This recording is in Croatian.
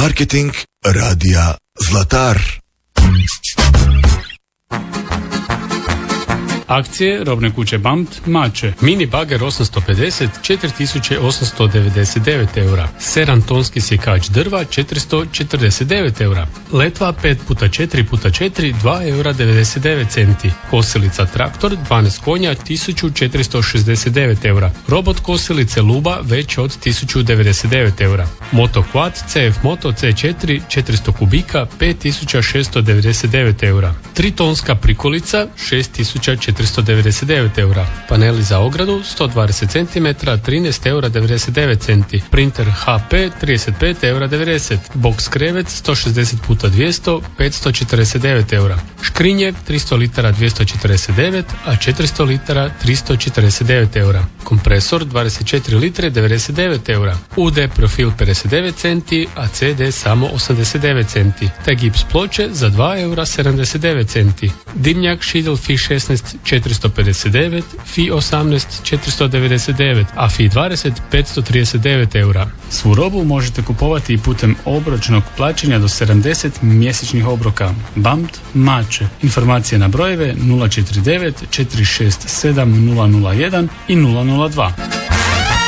Marketing radija Zlatar. Akcije robne kuće BAMT Mače. Mini bager 850 4899 eura. 7 tonski sjekač drva 449 eura. Letva 5x4x4 2 eura 99 centi. Kosilica traktor 12 konja 1469 eura. Robot kosilice Luba već od 1099 eura. Moto Quad CF Moto C4 400 kubika 5699 eura. 3 tonska prikolica 6499 eura. Paneli za ogradu 120 cm 13 eura 99 centi. Printer HP 35 eura 90. Box krevet 160x200 549 eura. Škrinje 300 litara 249, a 400 litara 349 eura. Kompresor 24 litre 99 eura. UD profil 59 centi, a CD samo 89 centi. Te gips ploče za 2 eura 79 centi. Dimnjak Schiedel Fi 16 459, Fi 18 499, a Fi 20 539 eura. Svu robu možete kupovati i putem obročnog plaćanja do 70 mjesečnih obroka. BAMT Mače. Informacije na brojeve 049 467 001 i 002.